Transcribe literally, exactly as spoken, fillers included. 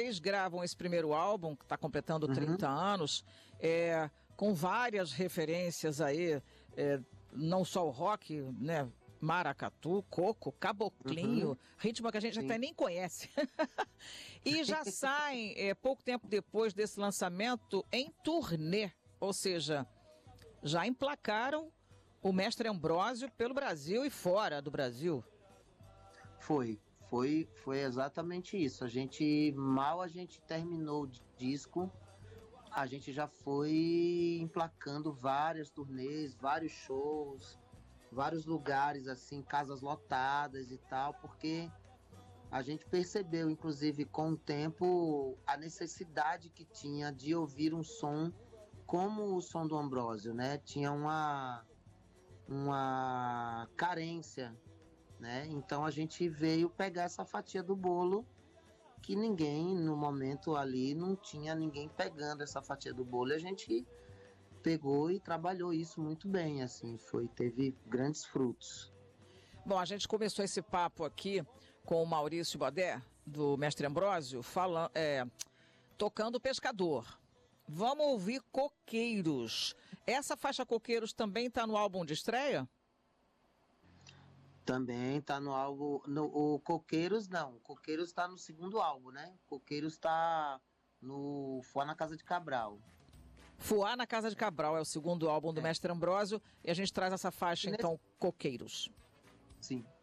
vocês gravam esse primeiro álbum, que está completando Uhum. trinta anos, é, com várias referências aí, é, não só o rock, né? Maracatu, coco, caboclinho, Uhum. ritmo que a gente Sim. até nem conhece. E já saem, é, pouco tempo depois desse lançamento, em turnê. Ou seja, já emplacaram o Mestre Ambrósio pelo Brasil e fora do Brasil. Foi, foi, foi exatamente isso. A gente, mal a gente terminou o disco, a gente já foi emplacando várias turnês, vários shows, vários lugares, assim, casas lotadas e tal, porque a gente percebeu, inclusive, com o tempo, a necessidade que tinha de ouvir um som como o som do Ambrósio, né? Tinha uma, uma carência, né? Então a gente veio pegar essa fatia do bolo que ninguém, no momento ali, não tinha ninguém pegando essa fatia do bolo, e a gente pegou e trabalhou isso muito bem, assim, foi, teve grandes frutos. Bom, a gente começou esse papo aqui com o Maurício Bodé, do Mestre Ambrósio, falando, é, tocando Pescador. Vamos ouvir Coqueiros. Essa faixa Coqueiros também está no álbum de estreia? Também tá no álbum, no, o Coqueiros não, o Coqueiros tá no segundo álbum, né? Coqueiros tá no Foi na Casa de Cabral. Fuá na Casa de Cabral é o segundo álbum do É. Mestre Ambrósio, e a gente traz essa faixa, Nesse- então, Coqueiros. Sim.